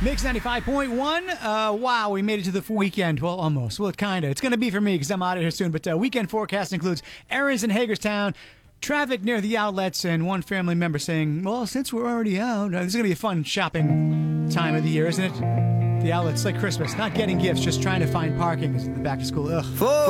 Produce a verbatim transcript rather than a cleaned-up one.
Mix ninety-five point one. Uh, wow, we made it to the weekend. Well, almost. Well, kind of. It's going to be for me because I'm out of here soon. But uh, weekend forecast includes errands in Hagerstown, traffic near the outlets, and one family member saying, well, since we're already out, uh, this is going to be a fun shopping time of the year, isn't it? The outlets like Christmas. Not getting gifts, just trying to find parking. It's the back to school. Ugh. Four.